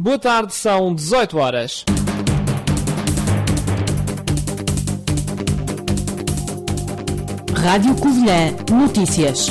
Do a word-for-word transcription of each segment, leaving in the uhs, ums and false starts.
Boa tarde, são dezoito horas. Rádio Covilhã Notícias.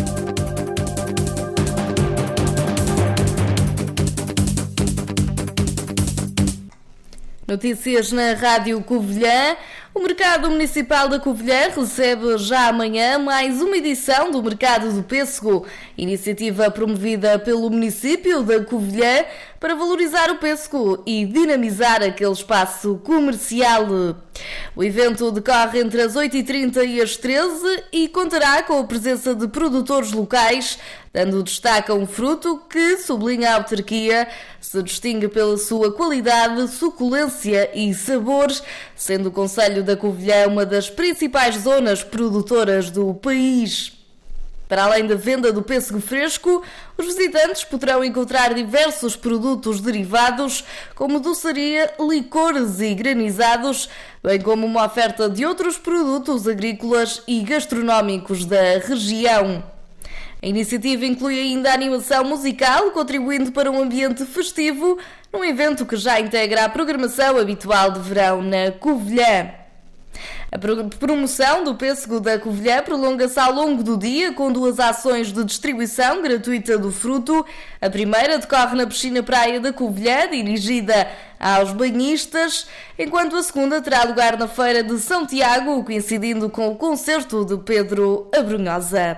Notícias na Rádio Covilhã. O Mercado Municipal da Covilhã recebe já amanhã mais uma edição do Mercado do Pêssego, iniciativa promovida pelo município da Covilhã para valorizar o pêssego e dinamizar aquele espaço comercial. O evento decorre entre as oito e trinta e as treze e contará com a presença de produtores locais, dando destaque a um fruto que, sublinha a autarquia, se distingue pela sua qualidade, suculência e sabores, sendo o concelho da Covilhã uma das principais zonas produtoras do país. Para além da venda do pêssego fresco, os visitantes poderão encontrar diversos produtos derivados, como doçaria, licores e granizados, bem como uma oferta de outros produtos agrícolas e gastronómicos da região. A iniciativa inclui ainda a animação musical, contribuindo para um ambiente festivo, num evento que já integra a programação habitual de verão na Covilhã. A promoção do pêssego da Covilhã prolonga-se ao longo do dia com duas ações de distribuição gratuita do fruto. A primeira decorre na piscina praia da Covilhã, dirigida aos banhistas, enquanto a segunda terá lugar na Feira de São Tiago, coincidindo com o concerto de Pedro Abrunhosa.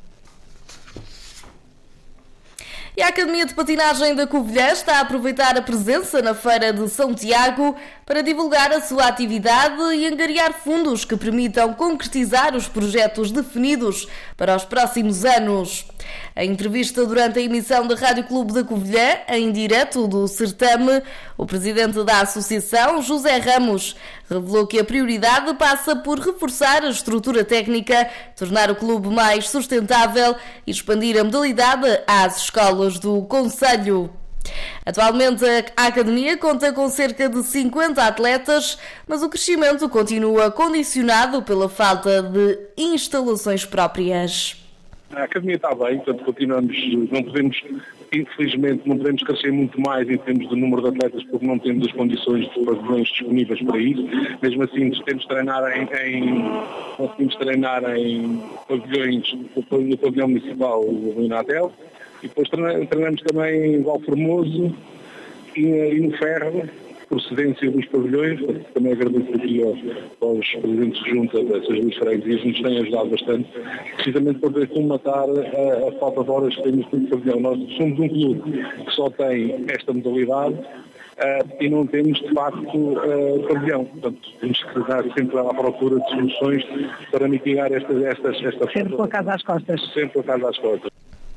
E a Academia de Patinagem da Covilhã está a aproveitar a presença na Feira de São Tiago para divulgar a sua atividade e angariar fundos que permitam concretizar os projetos definidos para os próximos anos. Em entrevista durante a emissão da Rádio Clube da Covilhã, em direto do certame, o presidente da associação, José Ramos, revelou que a prioridade passa por reforçar a estrutura técnica, tornar o clube mais sustentável e expandir a modalidade às escolas do concelho. Atualmente a Academia conta com cerca de cinquenta atletas, mas o crescimento continua condicionado pela falta de instalações próprias. A Academia está bem, portanto continuamos, não podemos, infelizmente, não podemos crescer muito mais em termos de número de atletas porque não temos as condições de pavilhões disponíveis para isso. Mesmo assim, temos de treinar em, em, conseguimos treinar em pavilhões, no pavilhão municipal do Inatel, e depois treinamos também em Valformoso e, e no Ferro, procedência dos pavilhões. Também agradeço aqui aos, aos presidentes de junta dessas duas freguesias, nos têm ajudado bastante, precisamente para poder comatar a, a falta de horas que temos no pavilhão. Nós somos um clube que só tem esta modalidade uh, e não temos, de facto, uh, pavilhão. Portanto, temos que estar sempre à procura de soluções para mitigar esta, esta, esta sempre com a casa às costas. Sempre com a casa às costas.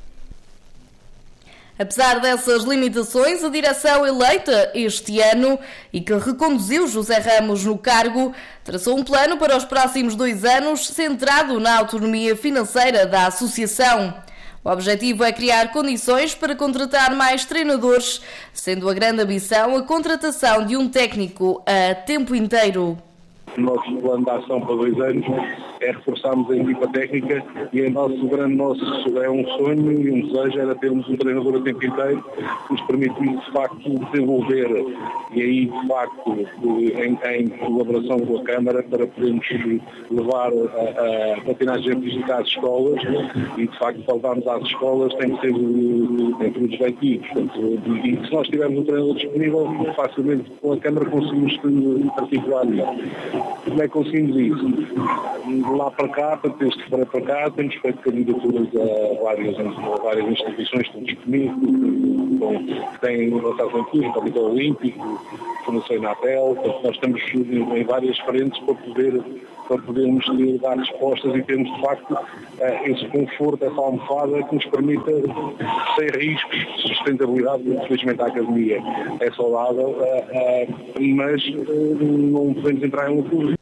Apesar dessas limitações, a direção eleita este ano e que reconduziu José Ramos no cargo, traçou um plano para os próximos dois anos centrado na autonomia financeira da associação. O objetivo é criar condições para contratar mais treinadores, sendo a grande ambição a contratação de um técnico a tempo inteiro. O nosso plano de ação para dois anos é reforçarmos a equipa técnica e o nosso grande nosso é um sonho e um desejo era termos um treinador a tempo inteiro que nos permitisse de facto desenvolver e aí de facto em, em colaboração com a Câmara para podermos levar a, a patinagem artística às escolas e de facto para levarmos às escolas tem que ser em produtos bem típicos. E se nós tivermos um treinador disponível, facilmente com a Câmara conseguimos articular melhor. Como é que conseguimos isso? Lá para cá, para este para para cá, temos feito candidaturas a várias, a várias instituições que estão disponíveis, que têm lançado em tudo, o Comitê Olímpico, a Fundação Inatel, portanto, nós estamos em várias frentes para poder para podermos ter, dar respostas e termos de facto esse conforto, essa almofada que nos permita, sem riscos de sustentabilidade. Infelizmente a Academia é saudável, mas não podemos entrar em um clube.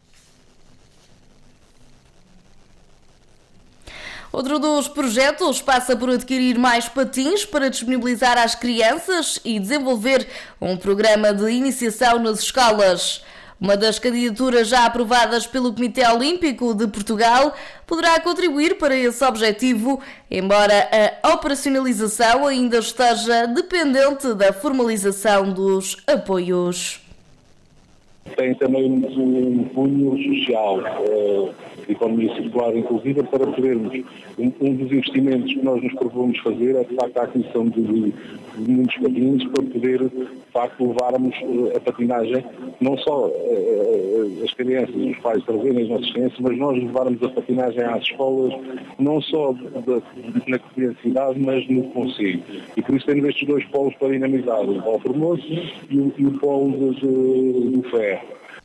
Outro dos projetos passa por adquirir mais patins para disponibilizar às crianças e desenvolver um programa de iniciação nas escolas. Uma das candidaturas já aprovadas pelo Comitê Olímpico de Portugal poderá contribuir para esse objetivo, embora a operacionalização ainda esteja dependente da formalização dos apoios. Tem também um cunho social, de economia circular inclusiva, para podermos, um, um dos investimentos que nós nos propomos fazer é de facto a aquisição de, de, de muitos patins para poder de facto levarmos a patinagem, não só uh, as crianças, os pais trazerem as nossas crianças, mas nós levarmos a patinagem às escolas, não só de, de, na cidade, mas no concelho. E por isso temos estes dois polos para dinamizar, o polo formoso e o, e o polo de, de, do ferro.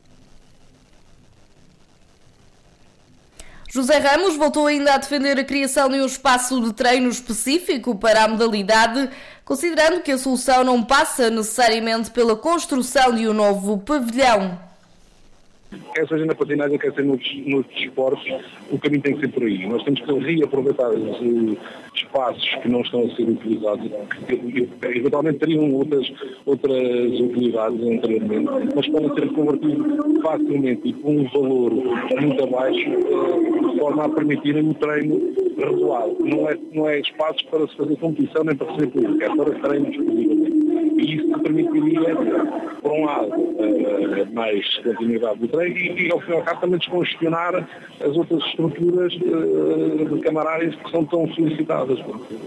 José Ramos voltou ainda a defender a criação de um espaço de treino específico para a modalidade, considerando que a solução não passa necessariamente pela construção de um novo pavilhão. Quer seja na patinagem, quer seja nos, nos esportes, o caminho tem que ser por aí. Nós temos que reaproveitar os uh, espaços que não estão a ser utilizados, que eventualmente teriam outras, outras utilidades anteriormente, mas podem ser convertidos facilmente e com um valor muito abaixo, uh, de forma a permitirem o treino regular. Não é, não é espaços para se fazer competição nem para fazer público, é para treinos exclusivamente. E isso permitiria, por um lado, uh, mais continuidade do treino e, e ao fim e ao cabo, também descongestionar as outras estruturas uh, de camarárias que são tão solicitadas.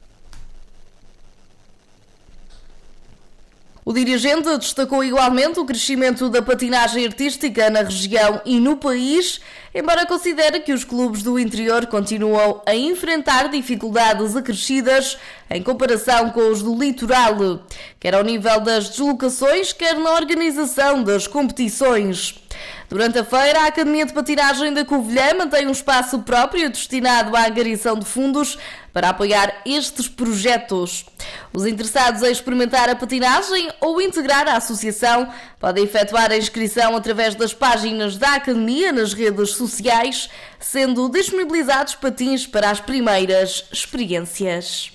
O dirigente destacou igualmente o crescimento da patinagem artística na região e no país, embora considere que os clubes do interior continuam a enfrentar dificuldades acrescidas em comparação com os do litoral, quer ao nível das deslocações, quer na organização das competições. Durante a feira, a Academia de Patinagem da Covilhã mantém um espaço próprio destinado à angariação de fundos para apoiar estes projetos. Os interessados em experimentar a patinagem ou integrar a associação podem efetuar a inscrição através das páginas da Academia nas redes sociais, sendo disponibilizados patins para as primeiras experiências.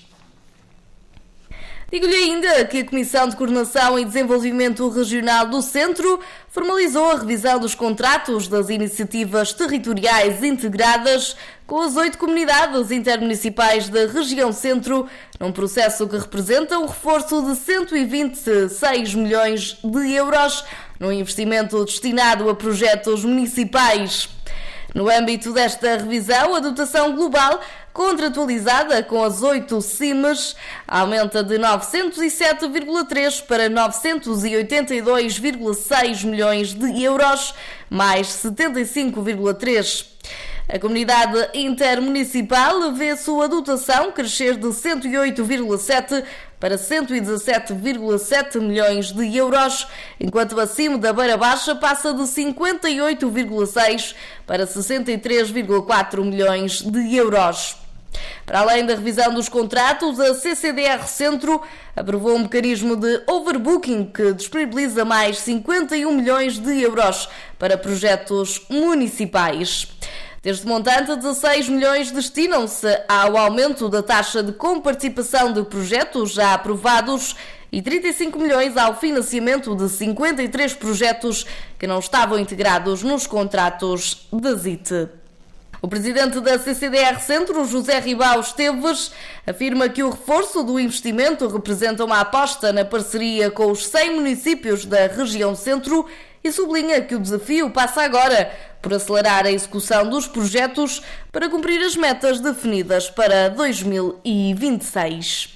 Digo-lhe ainda que a Comissão de Coordenação e Desenvolvimento Regional do Centro formalizou a revisão dos contratos das iniciativas territoriais integradas com as oito comunidades intermunicipais da região Centro, num processo que representa um reforço de cento e vinte e seis milhões de euros, num investimento destinado a projetos municipais. No âmbito desta revisão, a dotação global contratualizada com as oito C I Ms aumenta de novecentos e sete vírgula três para novecentos e oitenta e dois vírgula seis milhões de euros, mais setenta e cinco vírgula três. A comunidade intermunicipal vê a sua dotação crescer de cento e oito vírgula sete para cento e dezassete vírgula sete milhões de euros, enquanto acima da Beira Baixa passa de cinquenta e oito vírgula seis para sessenta e três vírgula quatro milhões de euros. Para além da revisão dos contratos, a C C D R Centro aprovou um mecanismo de overbooking que disponibiliza mais cinquenta e um milhões de euros para projetos municipais. Deste montante, dezasseis milhões destinam-se ao aumento da taxa de comparticipação de projetos já aprovados e trinta e cinco milhões ao financiamento de cinquenta e três projetos que não estavam integrados nos contratos da Z I T. O presidente da C C D R Centro, José Ribao Esteves, afirma que o reforço do investimento representa uma aposta na parceria com os cem municípios da região Centro e sublinha que o desafio passa agora por acelerar a execução dos projetos para cumprir as metas definidas para dois mil e vinte e seis.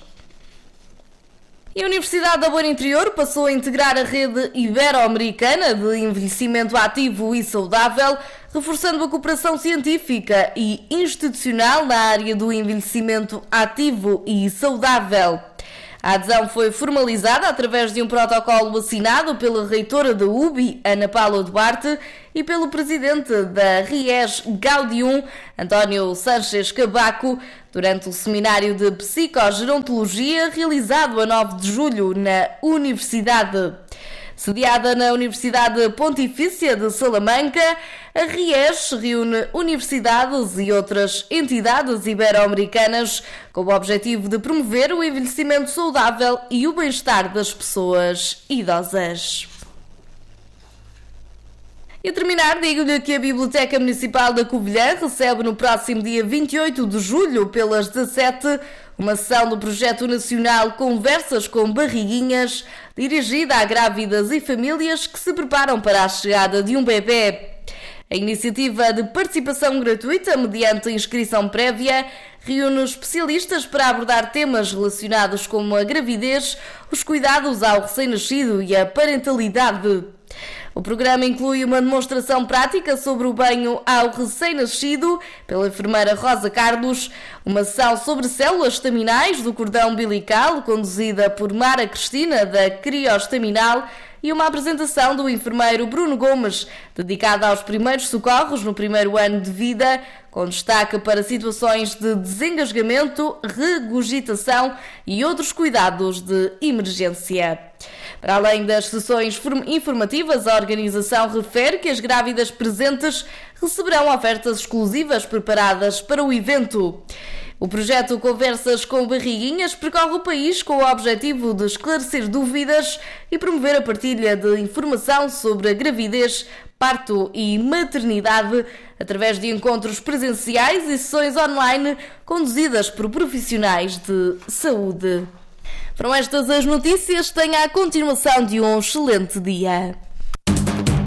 E a Universidade da Beira Interior passou a integrar a rede ibero-americana de envelhecimento ativo e saudável, reforçando a cooperação científica e institucional na área do envelhecimento ativo e saudável. A adesão foi formalizada através de um protocolo assinado pela reitora da U B I, Ana Paula Duarte, e pelo presidente da RIES Gaudium, António Sánchez Cabaco, durante o seminário de Psicogerontologia realizado a nove de julho na Universidade. Sediada na Universidade Pontifícia de Salamanca, a RIES reúne universidades e outras entidades ibero-americanas com o objetivo de promover o envelhecimento saudável e o bem-estar das pessoas idosas. E a terminar, digo-lhe que a Biblioteca Municipal da Covilhã recebe no próximo dia vinte e oito de julho, pelas dezassete, uma sessão do projeto nacional Conversas com Barriguinhas, dirigida a grávidas e famílias que se preparam para a chegada de um bebê. A iniciativa de participação gratuita, mediante inscrição prévia, reúne especialistas para abordar temas relacionados com a gravidez, os cuidados ao recém-nascido e a parentalidade. O programa inclui uma demonstração prática sobre o banho ao recém-nascido pela enfermeira Rosa Carlos, uma sessão sobre células estaminais do cordão umbilical conduzida por Mara Cristina da Crioestaminal e uma apresentação do enfermeiro Bruno Gomes, dedicada aos primeiros socorros no primeiro ano de vida, com destaque para situações de desengasgamento, regurgitação e outros cuidados de emergência. Para além das sessões informativas, a organização refere que as grávidas presentes receberão ofertas exclusivas preparadas para o evento. O projeto Conversas com Barriguinhas percorre o país com o objetivo de esclarecer dúvidas e promover a partilha de informação sobre a gravidez, parto e maternidade através de encontros presenciais e sessões online conduzidas por profissionais de saúde. Foram estas as notícias. Tenha a continuação de um excelente dia.